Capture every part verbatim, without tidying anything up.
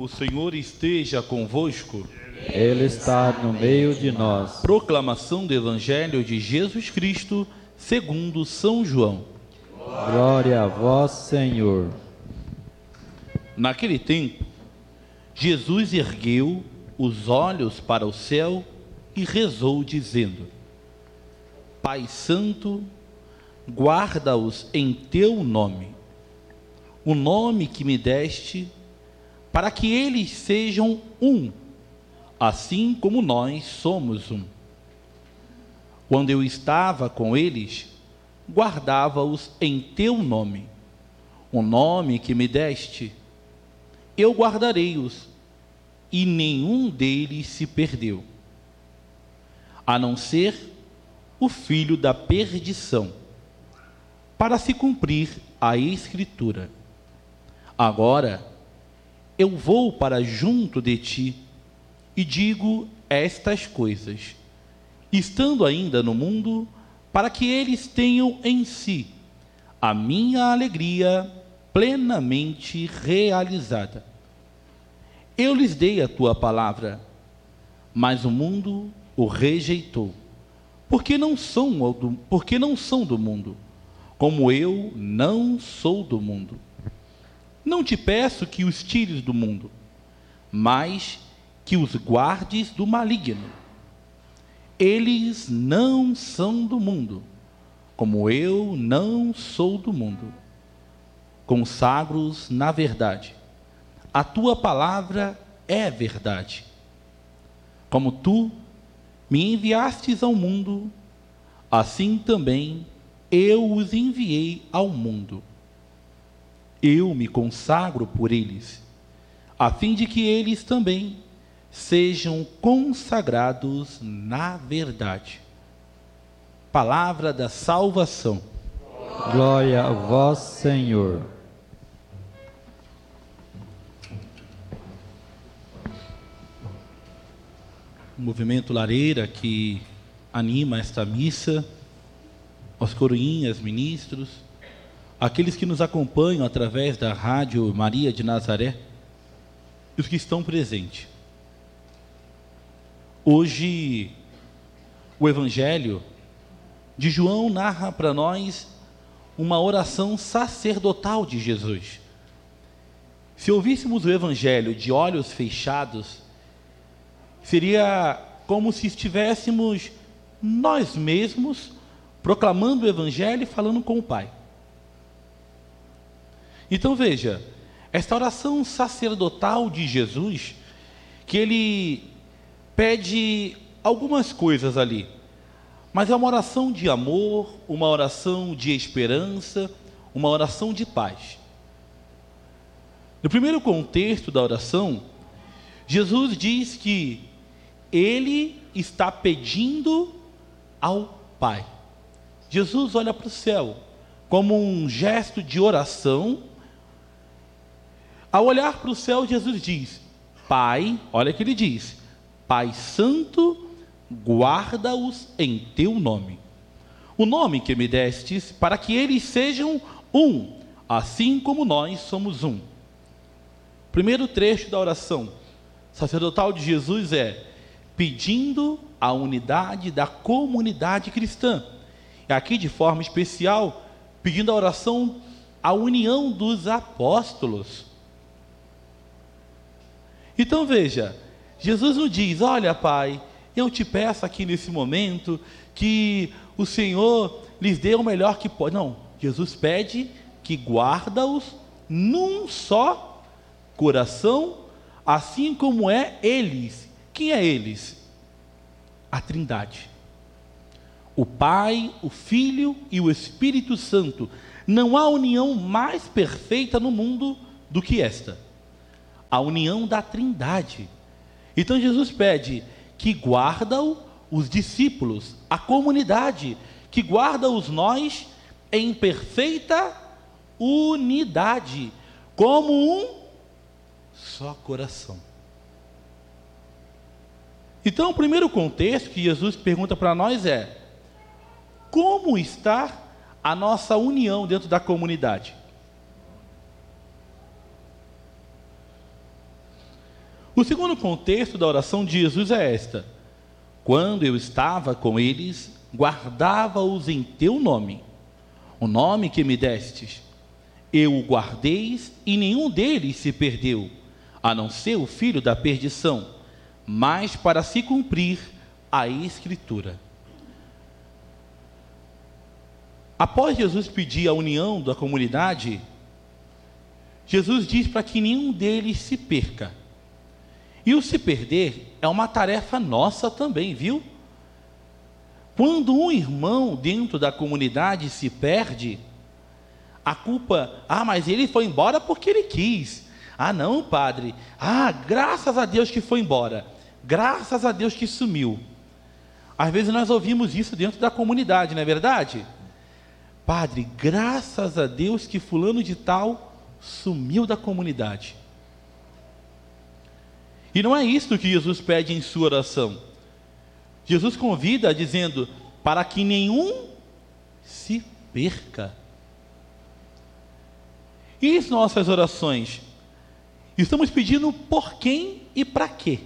O Senhor esteja convosco. Ele está no meio de nós. Proclamação do Evangelho de Jesus Cristo, segundo São João. Glória a vós, Senhor. Naquele tempo, Jesus ergueu os olhos para o céu e rezou, dizendo: Pai Santo, guarda-os em teu nome, o nome que me deste, para que eles sejam um, assim como nós somos um. Quando eu estava com eles, guardava-os em teu nome, o nome que me deste. Eu guardarei-os, e nenhum deles se perdeu, a não ser o filho da perdição, para se cumprir a Escritura. Agora eu vou para junto de ti, e digo estas coisas, estando ainda no mundo, para que eles tenham em si a minha alegria plenamente realizada. Eu lhes dei a tua palavra, mas o mundo o rejeitou, porque não são do, porque não são do mundo, como eu não sou do mundo. Não te peço que os tires do mundo, mas que os guardes do maligno. Eles não são do mundo, como eu não sou do mundo. Consagro-os na verdade. A tua palavra é verdade. Como tu me enviastes ao mundo, assim também eu os enviei ao mundo. Eu me consagro por eles, a fim de que eles também sejam consagrados na verdade. Palavra da salvação. Glória a vós, Senhor. O movimento Lareira que anima esta missa, aos coroinhas, ministros, aqueles que nos acompanham através da Rádio Maria de Nazaré e os que estão presentes. Hoje, o Evangelho de João narra para nós uma oração sacerdotal de Jesus. Se ouvíssemos o Evangelho de olhos fechados, seria como se estivéssemos nós mesmos proclamando o Evangelho e falando com o Pai. Então veja, esta oração sacerdotal de Jesus, que ele pede algumas coisas ali, mas é uma oração de amor, uma oração de esperança, uma oração de paz. No primeiro contexto da oração, Jesus diz que ele está pedindo ao Pai. Jesus olha para o céu como um gesto de oração. Ao olhar para o céu, Jesus diz: Pai, olha o que ele diz: Pai Santo, guarda-os em teu nome, o nome que me destes, para que eles sejam um, assim como nós somos um. Primeiro trecho da oração sacerdotal de Jesus é pedindo a unidade da comunidade cristã. E aqui, de forma especial, pedindo a oração, a união dos apóstolos. Então veja, Jesus não diz: olha, Pai, eu te peço aqui nesse momento que o Senhor lhes dê o melhor que pode. Não, Jesus pede que guarda-os num só coração, assim como é eles. Quem é eles? A Trindade. O Pai, o Filho e o Espírito Santo. Não há união mais perfeita no mundo do que esta. A união da Trindade. Então Jesus pede que guarda-o os discípulos, a comunidade, que guarda-os nós em perfeita unidade, como um só coração. Então, o primeiro contexto que Jesus pergunta para nós é: como está a nossa união dentro da comunidade? O segundo contexto da oração de Jesus é esta: quando eu estava com eles, guardava-os em teu nome, o nome que me destes. Eu o guardeis e nenhum deles se perdeu, a não ser o filho da perdição, mas para se cumprir a Escritura. Após Jesus pedir a união da comunidade, Jesus diz para que nenhum deles se perca. E o se perder é uma tarefa nossa também, viu? Quando um irmão dentro da comunidade se perde, a culpa, ah, mas ele foi embora porque ele quis. Ah, não, padre. Ah, graças a Deus que foi embora. Graças a Deus que sumiu. Às vezes nós ouvimos isso dentro da comunidade, não é verdade? Padre, graças a Deus que fulano de tal sumiu da comunidade. E não é isso que Jesus pede em sua oração. Jesus convida dizendo, para que nenhum se perca. E as nossas orações? Estamos pedindo por quem e para quê?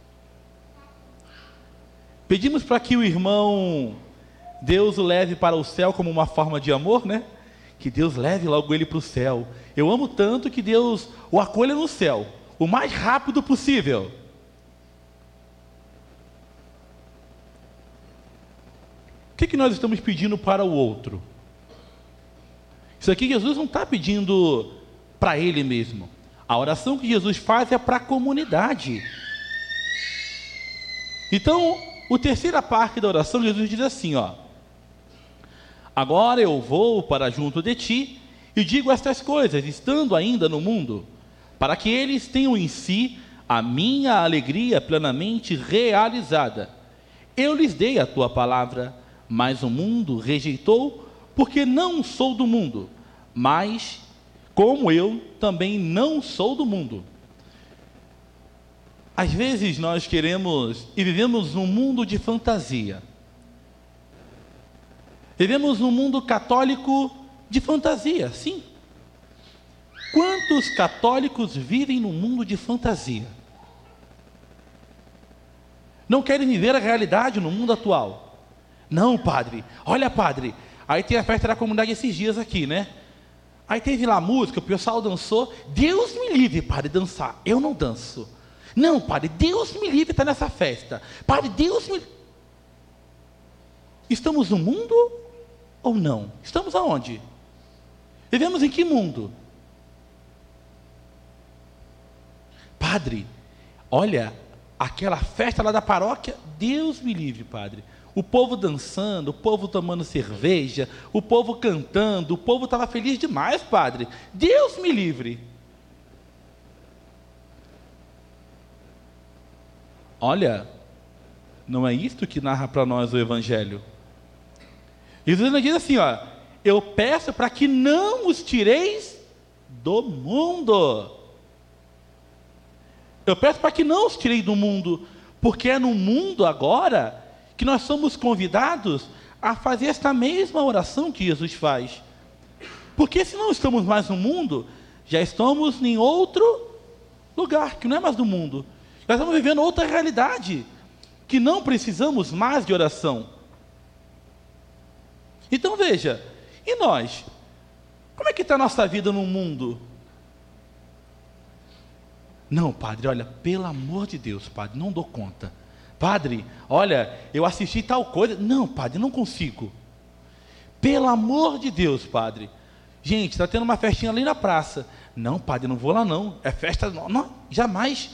Pedimos para que o irmão, Deus o leve para o céu como uma forma de amor, né? Que Deus leve logo ele para o céu. Eu amo tanto que Deus o acolha no céu, o mais rápido possível. O que, que nós estamos pedindo para o outro? Isso aqui Jesus não está pedindo para ele mesmo. A oração que Jesus faz é para a comunidade. Então, a terceira parte da oração, Jesus diz assim, ó: agora eu vou para junto de ti e digo estas coisas, estando ainda no mundo, para que eles tenham em si a minha alegria plenamente realizada. Eu lhes dei a tua palavra, mas o mundo rejeitou, porque não sou do mundo, mas como eu também não sou do mundo. Às vezes nós queremos e vivemos num mundo de fantasia. Vivemos num mundo católico de fantasia, sim. Quantos católicos vivem num mundo de fantasia? Não querem viver a realidade no mundo atual. Não, padre, olha, padre, aí tem a festa da comunidade esses dias aqui, né? Aí teve lá a música, o pessoal dançou. Deus me livre, padre, dançar. Eu não danço. Não, padre, Deus me livre estar nessa festa. Padre, Deus me... Estamos no mundo ou não? Estamos aonde? Vivemos em que mundo? Padre, olha, aquela festa lá da paróquia, Deus me livre, padre. O povo dançando, o povo tomando cerveja, o povo cantando, o povo estava feliz demais, padre. Deus me livre. Olha, não é isto que narra para nós o Evangelho. Jesus não diz assim, ó: eu peço para que não os tireis do mundo. Eu peço para que não os tireis do mundo, porque é no mundo agora que nós somos convidados a fazer esta mesma oração que Jesus faz. Porque se não estamos mais no mundo, já estamos em outro lugar, que não é mais do mundo. Nós estamos vivendo outra realidade, que não precisamos mais de oração. Então veja, e nós? Como é que está a nossa vida no mundo? Não, padre, olha, pelo amor de Deus, padre, não dou conta. Padre, olha, eu assisti tal coisa. Não, padre, não consigo. Pelo amor de Deus, padre. Gente, está tendo uma festinha ali na praça. Não, padre, não vou lá não. É festa, não, não, jamais.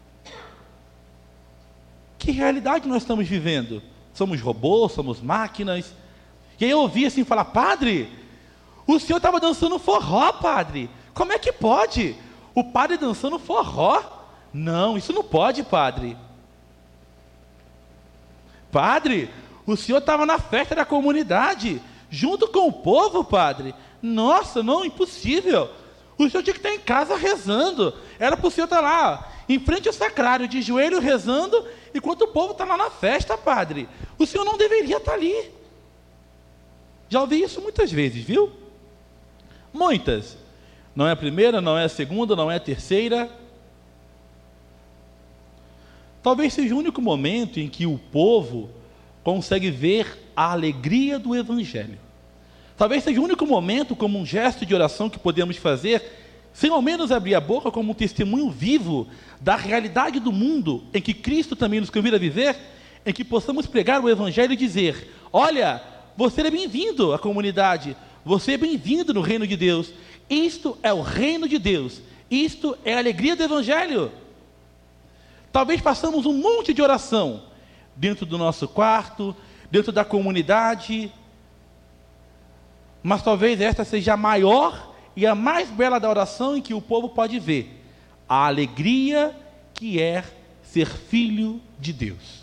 Que realidade nós estamos vivendo? Somos robôs, somos máquinas. E aí eu ouvi assim falar: padre, o senhor estava dançando forró, padre. Como é que pode? O padre dançando forró? Não, isso não pode, padre. Padre, o senhor estava na festa da comunidade, junto com o povo, padre. Nossa, não, impossível. O senhor tinha que estar em casa rezando. Era para o senhor estar lá, em frente ao sacrário, de joelho rezando, enquanto o povo está lá na festa, padre. O senhor não deveria estar ali. Já ouvi isso muitas vezes, viu? Muitas. Não é a primeira, não é a segunda, não é a terceira. talvez seja o único momento em que o povo consegue ver a alegria do Evangelho. Talvez seja o único momento, como um gesto de oração que podemos fazer, sem ao menos abrir a boca, como um testemunho vivo da realidade do mundo, em que Cristo também nos convida a viver, em que possamos pregar o Evangelho e dizer: olha, você é bem-vindo à comunidade, você é bem-vindo no reino de Deus, isto é o reino de Deus, isto é a alegria do Evangelho. Talvez façamos um monte de oração, dentro do nosso quarto, dentro da comunidade, mas talvez esta seja a maior e a mais bela da oração em que o povo pode ver a alegria que é ser filho de Deus.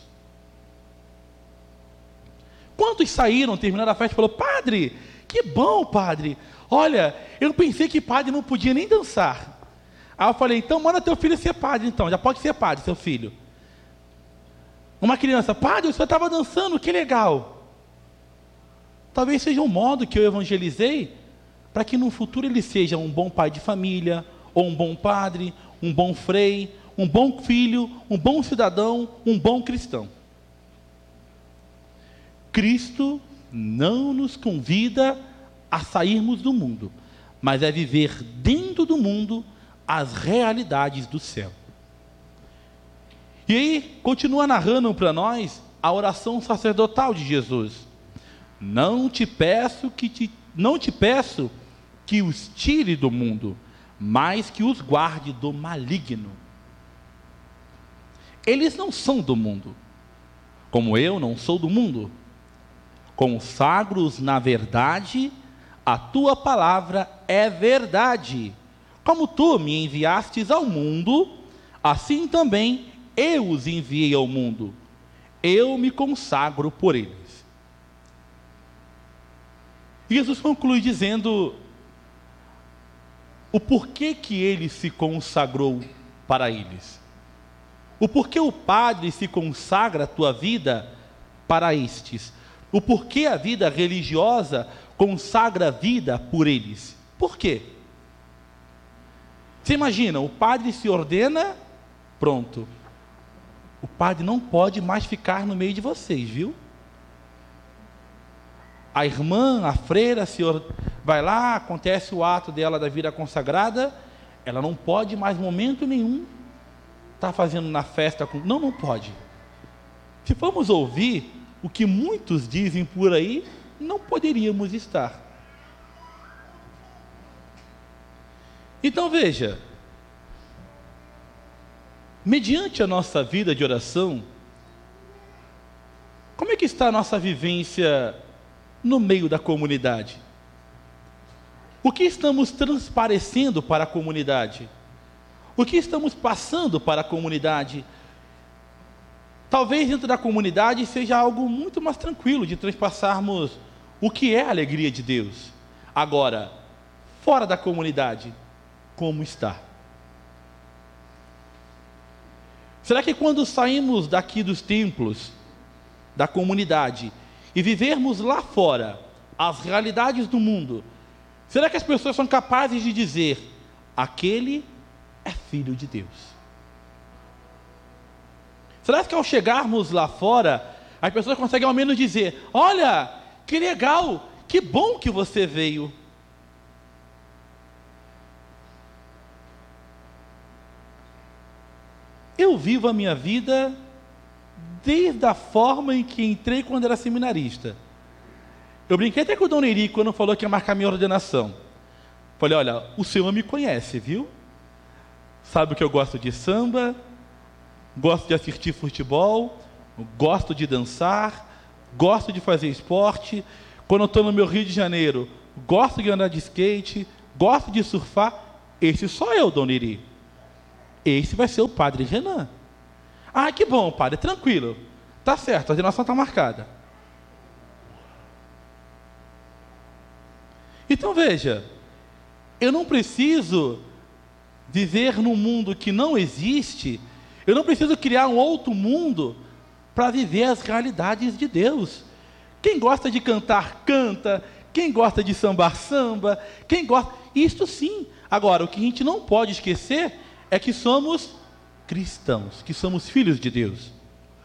Quantos saíram, terminaram a festa e falaram: padre, que bom, padre, olha, eu pensei que padre não podia nem dançar. Aí eu falei: então manda teu filho ser padre, então, já pode ser padre, seu filho. Uma criança: padre, o senhor estava dançando, que legal. Talvez seja um modo que eu evangelizei, para que no futuro ele seja um bom pai de família, ou um bom padre, um bom frei, um bom filho, um bom cidadão, um bom cristão. Cristo não nos convida a sairmos do mundo, mas a viver dentro do mundo as realidades do céu. E aí, continua narrando para nós a oração sacerdotal de Jesus. Não te peço que te, não te peço que os tire do mundo, mas que os guarde do maligno. Eles não são do mundo, como eu não sou do mundo. Consagro-os na verdade, a tua palavra é verdade. Como tu me enviastes ao mundo, assim também eu os enviei ao mundo. Eu me consagro por eles. Jesus conclui dizendo o porquê que ele se consagrou para eles. O porquê o Padre se consagra a tua vida para estes. O porquê a vida religiosa consagra a vida por eles. Por quê? Você imagina, o padre se ordena, pronto. O padre não pode mais ficar no meio de vocês, viu? A irmã, a freira, se or... vai lá, acontece o ato dela da vida consagrada, ela não pode mais, momento nenhum, estar fazendo na festa com... Não, não pode. Se formos ouvir o que muitos dizem por aí, não poderíamos estar. Então veja, mediante a nossa vida de oração, como é que está a nossa vivência no meio da comunidade? O que estamos transparecendo para a comunidade? O que estamos passando para a comunidade? Talvez dentro da comunidade seja algo muito mais tranquilo de transpassarmos o que é a alegria de Deus. Agora, fora da comunidade, como está? Será que quando saímos daqui dos templos, da comunidade, e vivermos lá fora as realidades do mundo, será que as pessoas são capazes de dizer: aquele é filho de Deus? Será que ao chegarmos lá fora, as pessoas conseguem ao menos dizer: olha, que legal, que bom que você veio? Eu vivo a minha vida desde a forma em que entrei quando era seminarista. Eu brinquei até com o Dom Neri quando falou que ia marcar minha ordenação. Falei: olha, o senhor me conhece, viu? Sabe que eu gosto de samba, gosto de assistir futebol, gosto de dançar, gosto de fazer esporte. Quando eu estou no meu Rio de Janeiro, gosto de andar de skate, gosto de surfar. Esse sou eu, Dom Neri. Esse vai ser o padre Renan. Ah, que bom, padre, tranquilo. Tá certo, a ordenação está marcada. Então veja, eu não preciso viver num mundo que não existe, eu não preciso criar um outro mundo para viver as realidades de Deus. Quem gosta de cantar, canta. Quem gosta de sambar, samba. Quem gosta... Isto sim. Agora, o que a gente não pode esquecer é que somos cristãos, que somos filhos de Deus.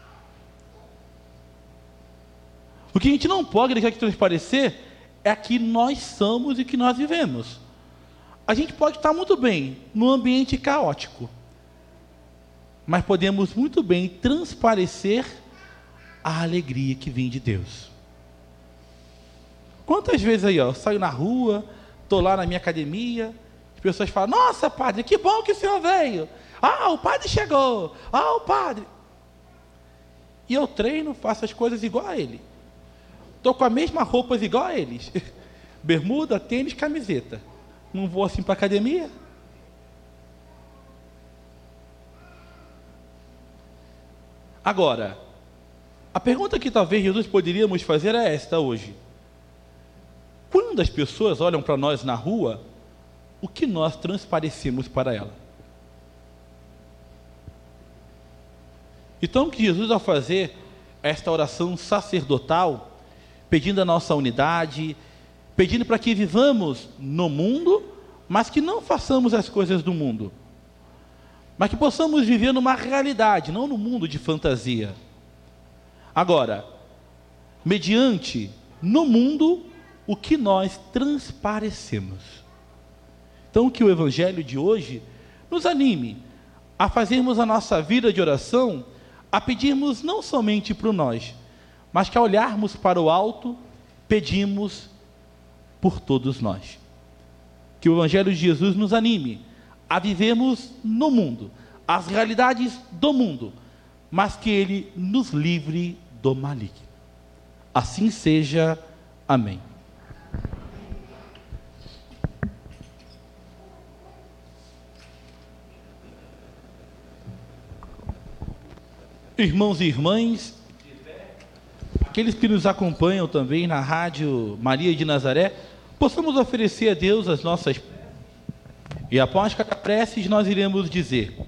O que a gente não pode deixar de transparecer é que nós somos e que nós vivemos. A gente pode estar muito bem num ambiente caótico, mas podemos muito bem transparecer a alegria que vem de Deus. Quantas vezes aí, ó, eu saio na rua, estou lá na minha academia, as pessoas falam: nossa, padre, que bom que o senhor veio. Ah, o padre chegou. Ah, o padre. E eu treino, faço as coisas igual a ele. Estou com a mesma roupas igual a eles. Bermuda, tênis, camiseta. Não vou assim para a academia? Agora, a pergunta que talvez Jesus poderíamos fazer é esta hoje. Quando as pessoas olham para nós na rua, o que nós transparecemos para ela? Então, que Jesus, ao fazer esta oração sacerdotal, pedindo a nossa unidade, pedindo para que vivamos no mundo, mas que não façamos as coisas do mundo, mas que possamos viver numa realidade, não no mundo de fantasia. Agora, mediante, no mundo, o que nós transparecemos. Então, que o Evangelho de hoje nos anime a fazermos a nossa vida de oração, a pedirmos não somente para nós, mas que ao olharmos para o alto, pedimos por todos nós. Que o Evangelho de Jesus nos anime a vivermos no mundo, as realidades do mundo, mas que Ele nos livre do maligno. Assim seja. Amém. Irmãos e irmãs, aqueles que nos acompanham também na Rádio Maria de Nazaré, possamos oferecer a Deus as nossas... E após cada prece nós iremos dizer: